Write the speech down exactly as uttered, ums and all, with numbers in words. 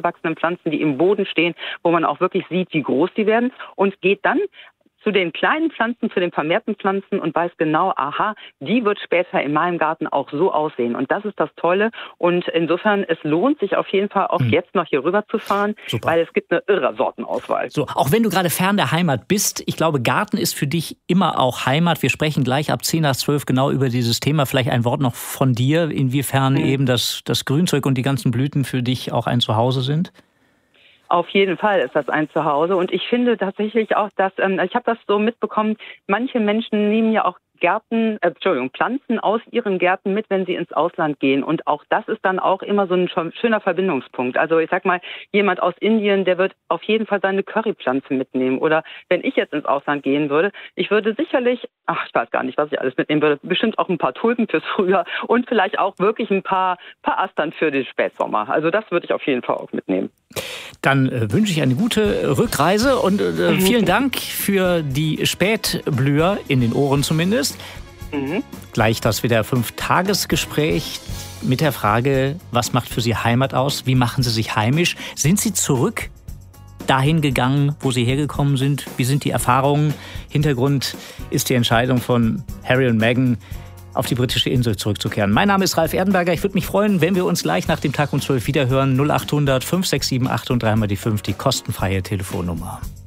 wachsenden Pflanzen, die im Boden stehen, wo man auch wirklich sieht, wie groß die werden, und geht dann zu den kleinen Pflanzen, zu den vermehrten Pflanzen und weiß genau, aha, die wird später in meinem Garten auch so aussehen. Und das ist das Tolle. Und insofern, es lohnt sich auf jeden Fall auch hm. jetzt noch hier rüber zu fahren, Super. Weil es gibt eine irre Sortenauswahl. So, auch wenn du gerade fern der Heimat bist, ich glaube, Garten ist für dich immer auch Heimat. Wir sprechen gleich ab zehn nach zwölf genau über dieses Thema. Vielleicht ein Wort noch von dir, inwiefern hm. eben das, das Grünzeug und die ganzen Blüten für dich auch ein Zuhause sind? Auf jeden Fall ist das ein Zuhause. Und ich finde tatsächlich auch, dass, ähm, ich habe das so mitbekommen, manche Menschen nehmen ja auch Gärten, äh, Entschuldigung, Pflanzen aus ihren Gärten mit, wenn sie ins Ausland gehen. Und auch das ist dann auch immer so ein schöner Verbindungspunkt. Also ich sag mal, jemand aus Indien, der wird auf jeden Fall seine Currypflanze mitnehmen. Oder wenn ich jetzt ins Ausland gehen würde, ich würde sicherlich, ach, ich weiß gar nicht, was ich alles mitnehmen würde, bestimmt auch ein paar Tulpen fürs Frühjahr und vielleicht auch wirklich ein paar, paar Astern für den Spätsommer. Also das würde ich auf jeden Fall auch mitnehmen. Dann äh, wünsche ich eine gute Rückreise und äh, vielen Dank für die Spätblüher in den Ohren zumindest. Mhm. Gleich das wieder Fünf-Tages-Gespräch mit der Frage, was macht für Sie Heimat aus? Wie machen Sie sich heimisch? Sind Sie zurück dahin gegangen, wo Sie hergekommen sind? Wie sind die Erfahrungen? Hintergrund ist die Entscheidung von Harry und Meghan, auf die britische Insel zurückzukehren. Mein Name ist Ralf Erdenberger. Ich würde mich freuen, wenn wir uns gleich nach dem Tag um zwölf wiederhören. null acht hundert fünf sechs sieben acht und dreimal die fünf, die kostenfreie Telefonnummer.